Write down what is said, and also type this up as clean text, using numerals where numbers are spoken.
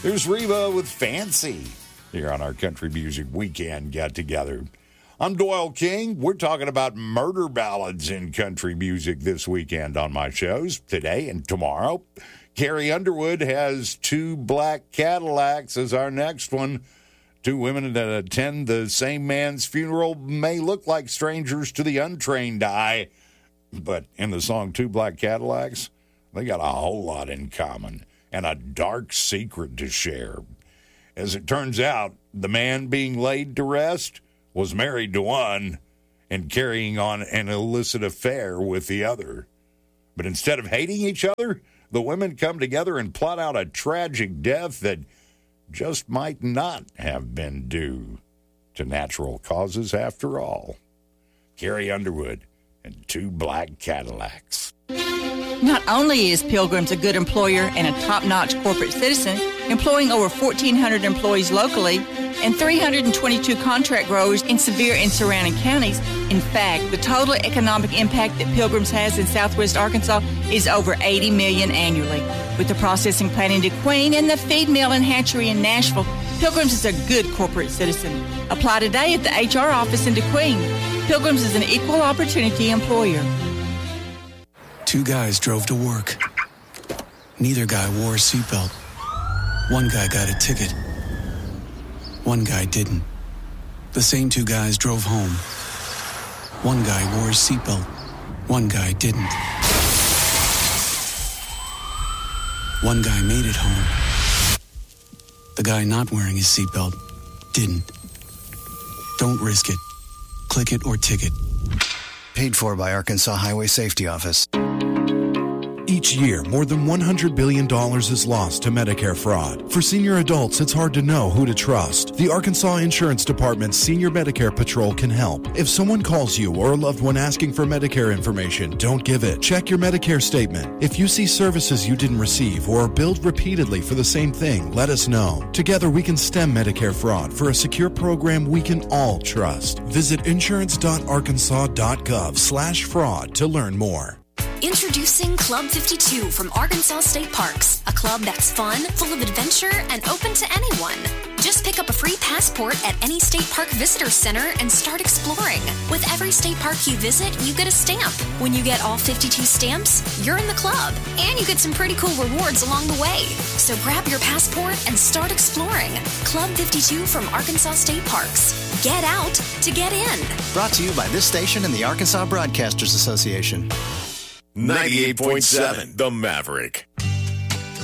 There's Reba with Fancy here on our Country Music Weekend Get-Together. I'm Doyle King. We're talking about murder ballads in country music this weekend on my shows today and tomorrow. Carrie Underwood has Two Black Cadillacs as our next one. Two women that attend the same man's funeral may look like strangers to the untrained eye, but in the song Two Black Cadillacs, they got a whole lot in common and a dark secret to share. As it turns out, the man being laid to rest was married to one and carrying on an illicit affair with the other. But instead of hating each other, the women come together and plot out a tragic death that just might not have been due to natural causes after all. Carrie Underwood and Two Black Cadillacs. Not only is Pilgrim's a good employer and a top-notch corporate citizen, employing over 1,400 employees locally and 322 contract growers in Sevier and surrounding counties. In fact, the total economic impact that Pilgrim's has in southwest Arkansas is over $80 million annually. With the processing plant in DeQueen and the feed mill and hatchery in Nashville, Pilgrim's is a good corporate citizen. Apply today at the HR office in DeQueen. Pilgrim's is an equal opportunity employer. Two guys drove to work. Neither guy wore a seatbelt. One guy got a ticket. One guy didn't. The same two guys drove home. One guy wore his seatbelt. One guy didn't. One guy made it home. The guy not wearing his seatbelt didn't. Don't risk it. Click it or ticket. Paid for by Arkansas Highway Safety Office. Each year, more than $100 billion is lost to Medicare fraud. For senior adults, it's hard to know who to trust. The Arkansas Insurance Department's Senior Medicare Patrol can help. If someone calls you or a loved one asking for Medicare information, don't give it. Check your Medicare statement. If you see services you didn't receive or are billed repeatedly for the same thing, let us know. Together, we can stem Medicare fraud for a secure program we can all trust. Visit insurance.arkansas.gov/fraud to learn more. Introducing Club 52 from Arkansas State Parks, a club that's fun, full of adventure, and open to anyone. Just pick up a free passport at any state park visitor center and start exploring. With every state park you visit, you get a stamp. When you get all 52 stamps, you're in the club, and you get some pretty cool rewards along the way. So grab your passport and start exploring. Club 52 from Arkansas State Parks. Get out to get in. Brought to you by this station and the Arkansas Broadcasters Association. 98.7 The Maverick.